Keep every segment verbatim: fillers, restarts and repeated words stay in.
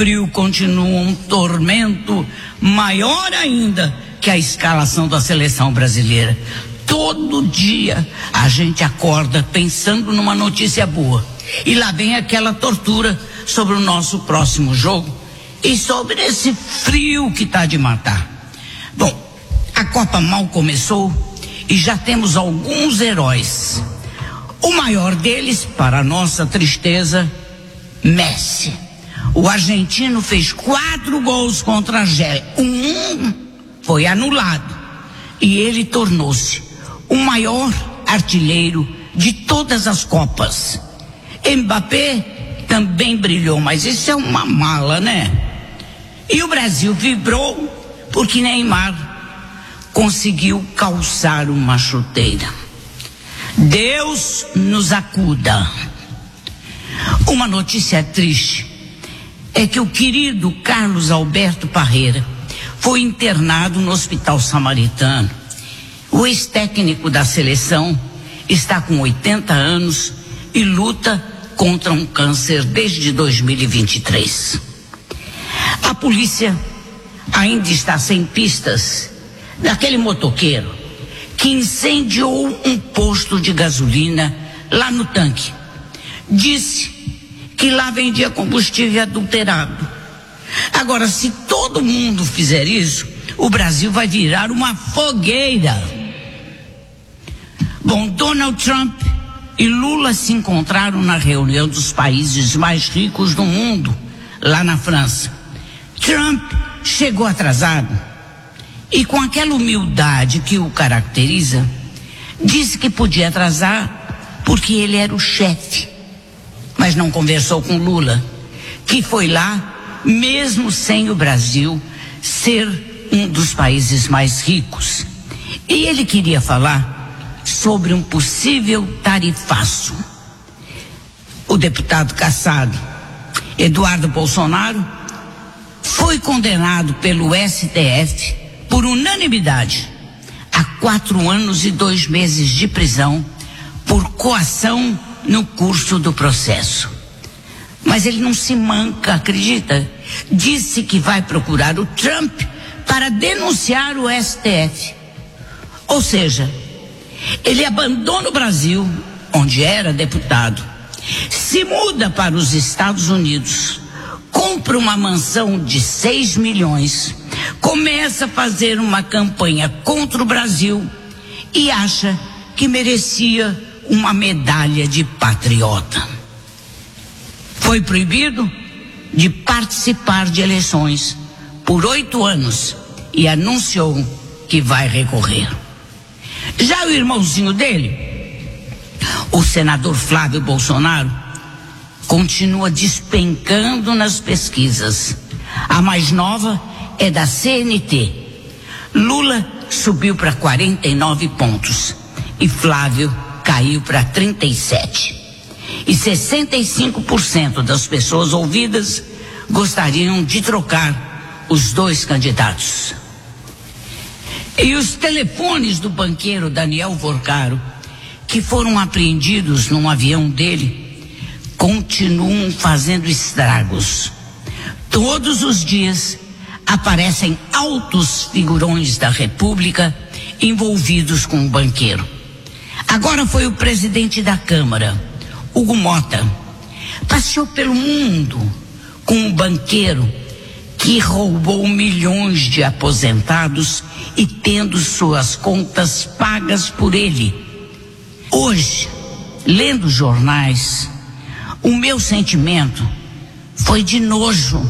frio continua um tormento maior ainda que a escalação da seleção brasileira. Todo dia a gente acorda pensando numa notícia boa. E lá vem aquela tortura sobre o nosso próximo jogo e sobre esse frio que tá de matar. Bom, a Copa mal começou e já temos alguns heróis. O maior deles, para nossa tristeza, Messi. O argentino fez quatro gols contra a Argélia. Um foi anulado e ele tornou-se o maior artilheiro de todas as Copas. Mbappé também brilhou, mas isso é uma mala, né? E o Brasil vibrou porque Neymar conseguiu calçar uma chuteira. Deus nos acuda. Uma notícia triste é que o querido Carlos Alberto Parreira foi internado no Hospital Samaritano. O ex-técnico da seleção está com oitenta anos e luta contra um câncer desde dois mil e vinte e três. A polícia ainda está sem pistas daquele motoqueiro que incendiou um posto de gasolina lá no tanque. Disse que lá vendia combustível adulterado. Agora, se todo mundo fizer isso, o Brasil vai virar uma fogueira. Bom, Donald Trump e Lula se encontraram na reunião dos países mais ricos do mundo, lá na França. Trump chegou atrasado e, com aquela humildade que o caracteriza, disse que podia atrasar porque ele era o chefe. Mas não conversou com Lula, que foi lá mesmo sem o Brasil ser um dos países mais ricos. E ele queria falar sobre um possível tarifaço. O deputado cassado Eduardo Bolsonaro foi condenado pelo S T F por unanimidade a quatro anos e dois meses de prisão por coação no curso do processo. Mas ele não se manca, acredita? Disse que vai procurar o Trump para denunciar o S T F. Ou seja, ele abandona o Brasil, onde era deputado, se muda para os Estados Unidos, compra uma mansão de seis milhões, começa a fazer uma campanha contra o Brasil e acha que merecia uma medalha de patriota. Foi proibido de participar de eleições por oito anos e anunciou que vai recorrer. Já o irmãozinho dele, o senador Flávio Bolsonaro, continua despencando nas pesquisas. A mais nova é da C N T. Lula subiu para quarenta e nove pontos e Flávio caiu para trinta e sete. E sessenta e cinco por cento das pessoas ouvidas gostariam de trocar os dois candidatos. E os telefones do banqueiro Daniel Vorcaro, que foram apreendidos num avião dele, continuam fazendo estragos. Todos os dias aparecem altos figurões da República envolvidos com o banqueiro. Agora foi o presidente da Câmara, Hugo Mota, passeou pelo mundo com um banqueiro que roubou milhões de aposentados e tendo suas contas pagas por ele. Hoje, lendo jornais, o meu sentimento foi de nojo.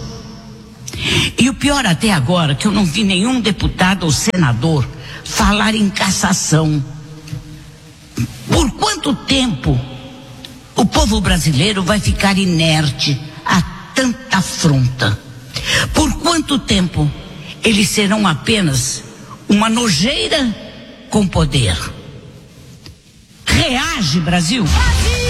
E o pior até agora, que eu não vi nenhum deputado ou senador falar em cassação. Por quanto tempo o povo brasileiro vai ficar inerte a tanta afronta? Por quanto tempo eles serão apenas uma nojeira com poder? Reage, Brasil!